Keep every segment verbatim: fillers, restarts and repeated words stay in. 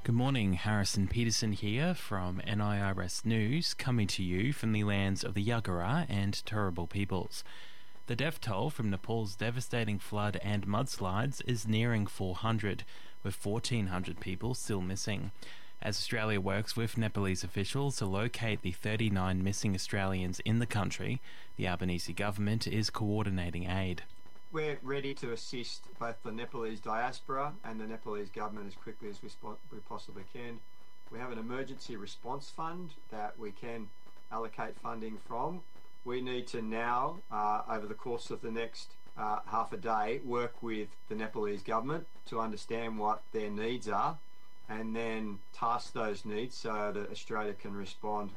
Good morning, Harrison Peterson here from N I R S News, coming to you from the lands of the Yagara and Turrbal peoples. The death toll from Nepal's devastating flood and mudslides is nearing four hundred, with fourteen hundred people still missing. As Australia works with Nepalese officials to locate the thirty-nine missing Australians in the country, the Albanese government is coordinating aid. We're ready to assist both the Nepalese diaspora and the Nepalese government as quickly as we, spo- we possibly can. We have an emergency response fund that we can allocate funding from. We need to now, uh, over the course of the next uh, half a day, work with the Nepalese government to understand what their needs are and then task those needs so that Australia can respond.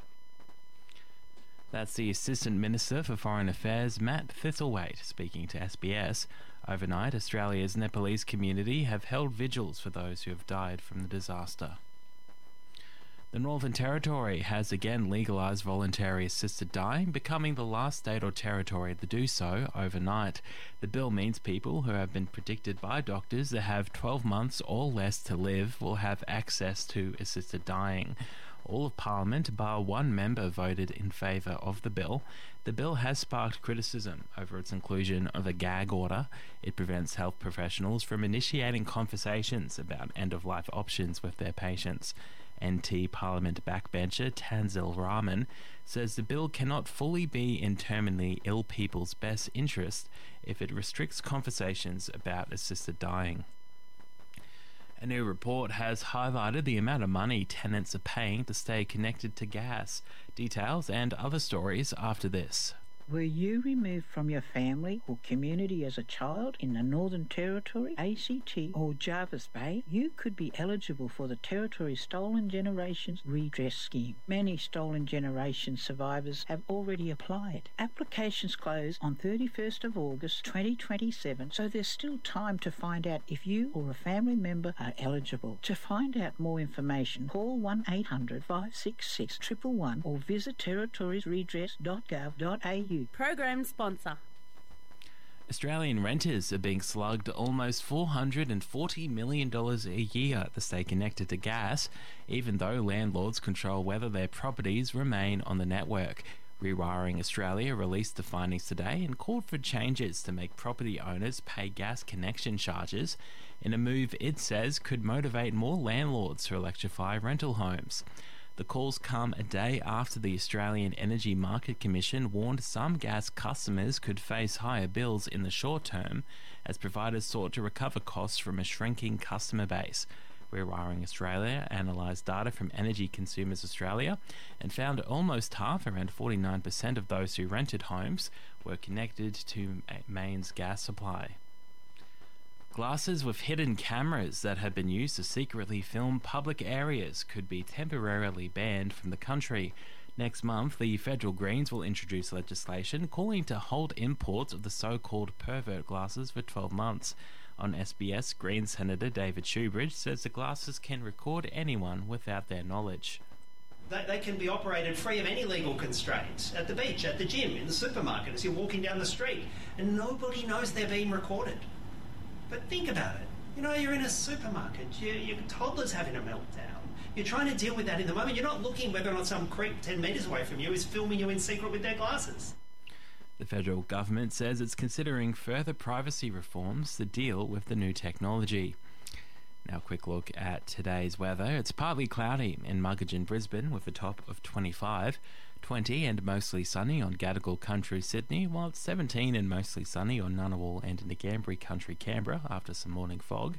That's the Assistant Minister for Foreign Affairs, Matt Thistlethwaite, speaking to S B S. Overnight, Australia's Nepalese community have held vigils for those who have died from the disaster. The Northern Territory has again legalised voluntary assisted dying, becoming the last state or territory to do so overnight. The bill means people who have been predicted by doctors to have twelve months or less to live will have access to assisted dying. All of Parliament, bar one member, voted in favour of the bill. The bill has sparked criticism over its inclusion of a gag order. It prevents health professionals from initiating conversations about end-of-life options with their patients. N T Parliament backbencher Tanzil Rahman says the bill cannot fully be in terminally ill people's best interest if it restricts conversations about assisted dying. A new report has highlighted the amount of money tenants are paying to stay connected to gas. Details and other stories after this. Were you removed from your family or community as a child in the Northern Territory, A C T or Jervis Bay, you could be eligible for the Territory Stolen Generations Redress Scheme. Many Stolen Generations survivors have already applied. Applications close on thirty-first of August twenty twenty-seven, so there's still time to find out if you or a family member are eligible. To find out more information, call one eight hundred five six six one one one or visit territories redress dot gov dot a u. Program sponsor. Australian renters are being slugged almost four hundred forty million dollars a year to stay connected to gas, even though landlords control whether their properties remain on the network. Rewiring Australia released the findings today and called for changes to make property owners pay gas connection charges in a move it says could motivate more landlords to electrify rental homes. The calls come a day after the Australian Energy Market Commission warned some gas customers could face higher bills in the short term as providers sought to recover costs from a shrinking customer base. Rewiring Australia analysed data from Energy Consumers Australia and found almost half, around forty-nine percent of those who rented homes, were connected to mains gas supply. Glasses with hidden cameras that have been used to secretly film public areas could be temporarily banned from the country. Next month, the federal Greens will introduce legislation calling to hold imports of the so-called pervert glasses for twelve months. On S B S, Green Senator David Shoebridge says the glasses can record anyone without their knowledge. They, they can be operated free of any legal constraints at the beach, at the gym, in the supermarket, as you're walking down the street, and nobody knows they're being recorded. But think about it. You know, you're in a supermarket, your, your toddler's having a meltdown. You're trying to deal with that in the moment. You're not looking whether or not some creep ten metres away from you is filming you in secret with their glasses. The federal government says it's considering further privacy reforms to deal with the new technology. Now a quick look at today's weather. It's partly cloudy in Muggeridge, Brisbane, with a top of twenty-five, twenty and mostly sunny on Gadigal Country, Sydney, while it's seventeen and mostly sunny on Ngunnawal and Ngambri Country, Canberra, after some morning fog.